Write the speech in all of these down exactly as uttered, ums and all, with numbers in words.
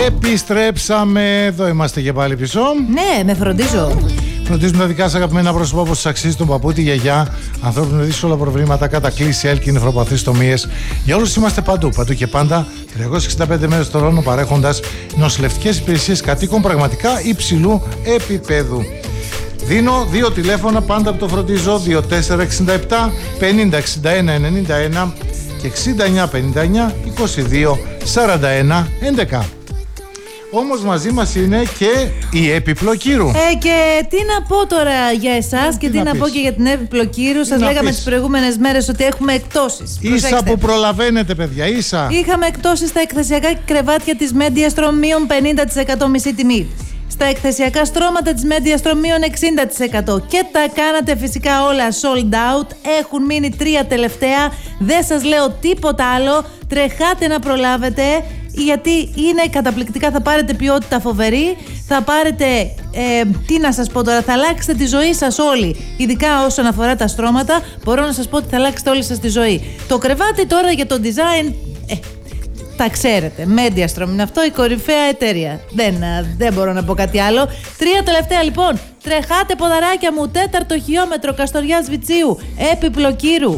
Επιστρέψαμε, εδώ είμαστε και πάλι πίσω. Ναι, με φροντίζω. Φροντίζουμε τα δικά σας αγαπημένα πρόσωπα όπως τους αξίζει τον παππού, τη γιαγιά, ανθρώπους με δύσκολα προβλήματα, κατακλείσει, έλκη, νεφροπαθείς, τομίες. Για όλους είμαστε παντού, παντού και πάντα, τριακόσιες εξήντα πέντε μέρες το χρόνο, παρέχοντας νοσηλευτικές υπηρεσίες κατοίκων πραγματικά υψηλού επίπεδου. Δίνω δύο τηλέφωνα, πάντα που το φροντίζω, δύο τέσσερα εξήντα επτά πενήντα εξήντα ένα ενενήντα ένα και εξήντα εννιά πενήντα εννιά είκοσι δύο σαράντα ένα έντεκα. Όμως μαζί μας είναι και η Επιπλοκύρου. Ε, και τι να πω τώρα για εσάς και τι, τι να, να πω και για την Επιπλοκύρου. Σας λέγαμε τις προηγούμενες μέρες ότι έχουμε εκπτώσεις. Ίσα Προσέξτε. Που προλαβαίνετε, παιδιά, ίσα. Είχαμε εκπτώσεις στα εκθεσιακά κρεβάτια της Mediastrom μείον πενήντα τοις εκατό μισή τιμή. Στα εκθεσιακά στρώματα της Mediastrom μείον εξήντα τοις εκατό. Και τα κάνατε φυσικά όλα sold out. Έχουν μείνει τρία τελευταία. Δεν σας λέω τίποτα άλλο. Τρεχάτε να προλάβετε, γιατί είναι καταπληκτικά. Θα πάρετε ποιότητα φοβερή. Θα πάρετε, ε, τι να σας πω τώρα, θα αλλάξετε τη ζωή σας όλη. Ειδικά όσον αφορά τα στρώματα, μπορώ να σας πω ότι θα αλλάξετε όλη σας τη ζωή. Το κρεβάτι τώρα για το design, ε, τα ξέρετε. Mediastrom είναι αυτό, η κορυφαία εταιρεία. Δεν, δεν μπορώ να πω κάτι άλλο. Τρία τελευταία λοιπόν. Τρεχάτε ποδαράκια μου, τέταρτο χιλιόμετρο Καστοριάς Βιτσίου, Επιπλοκύρου.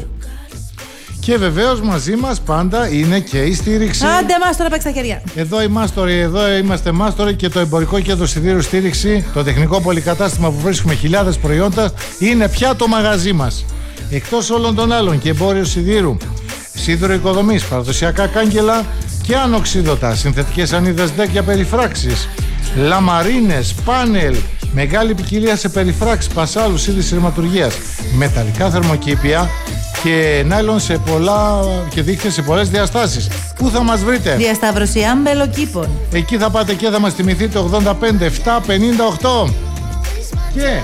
Και βεβαίως μαζί μας πάντα είναι και η στήριξη. Άντε μάστορα, παίξτε τα χέρια. Εδώ οι μάστοροι, εδώ είμαστε μάστοροι και το εμπορικό κέντρο σιδήρου στήριξη, το τεχνικό πολυκατάστημα που βρίσκουμε χιλιάδες προϊόντα, είναι πια το μαγαζί μας. Εκτός όλων των άλλων και εμπόριο σιδήρου, σίδερο οικοδομής, παραδοσιακά κάγκελα και ανοξίδωτα, συνθετικές ανίδες ντεκ για περιφράξεις, λαμαρίνες, πάνελ, μεγάλη ποικιλία σε περιφράξεις, πασάλους, είδης ρηματουργίας, μεταλλικά θερμοκήπια και νάιλον σε πολλά και δίχτυα σε πολλές διαστάσεις. Πού θα μας βρείτε? Διασταύρωση Αμπελοκήπων. Εκεί θα πάτε και θα μας τιμηθείτε ογδόντα πέντε επτά πενήντα οκτώ. Και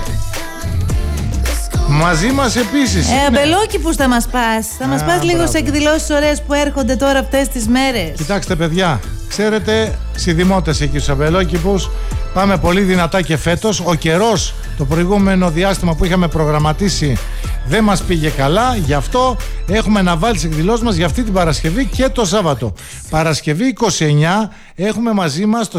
μαζί μας επίσης ε, Αμπελόκηπους θα μας πας. Θα μας πας λίγο σε εκδηλώσεις ωραίες που έρχονται τώρα αυτές τις μέρες. Κοιτάξτε παιδιά, ξέρετε, συνδημότες εκεί στους Αμπελόκηπους, πάμε πολύ δυνατά και φέτος. Ο καιρός το προηγούμενο διάστημα που είχαμε προγραμματίσει δεν μας πήγε καλά, γι' αυτό έχουμε να βάλει τις εκδηλώσεις μας για αυτή την Παρασκευή και το Σάββατο. Παρασκευή είκοσι εννιά έχουμε μαζί μας το